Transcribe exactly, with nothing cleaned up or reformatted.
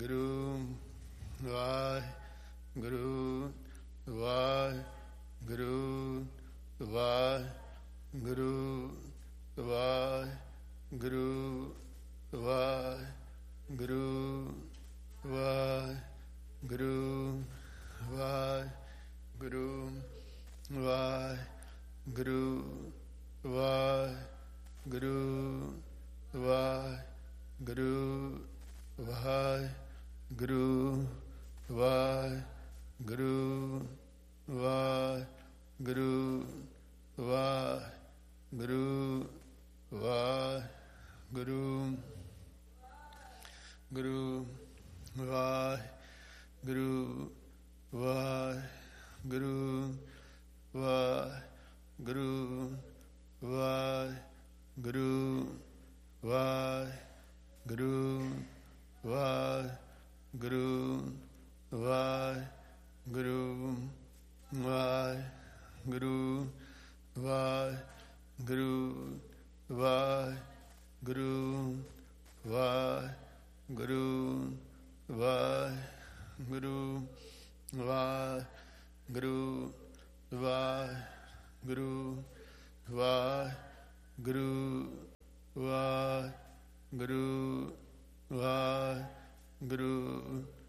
Guru Waheguru Waheguru Waheguru Waheguru Waheguru Waheguru Waheguru Waheguru Waheguru Waheguru Waheguru Waheguru Waheguru Waheguru Waheguru Guru Waheguru Waheguru Waheguru Waheguru Waheguru Waheguru Waheguru Waheguru Waheguru Waheguru Waheguru Waheguru Waheguru Waheguru Waheguru Waheguru Waheguru